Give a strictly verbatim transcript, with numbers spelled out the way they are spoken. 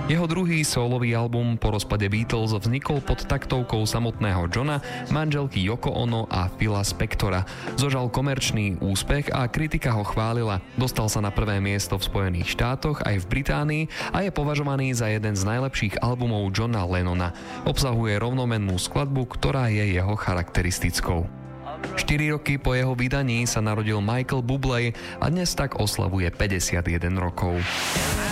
Jeho druhý sólový album po rozpade Beatles vznikol pod taktovkou samotného Johna, manželky Yoko Ono a Phila Spectora. Zožal komerčný úspech a kritika ho chválila. Dostal sa na prvé miesto v Spojených štátoch aj v Británii a je považovaný za jeden z najlepších albumov Johna Lennona. Obsahuje rovnomennú skladbu, ktorá je jeho charakteristickou. štyri roky po jeho vydaní sa narodil Michael Bublé a dnes tak oslavuje päťdesiatjeden rokov.